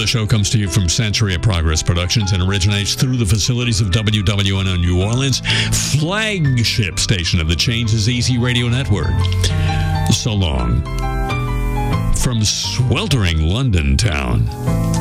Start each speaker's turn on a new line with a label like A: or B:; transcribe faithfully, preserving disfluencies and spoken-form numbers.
A: the show comes to you from Century of Progress Productions and originates through the facilities of W W N O New Orleans, flagship station of the Changes Easy Radio Network. So long from sweltering London town.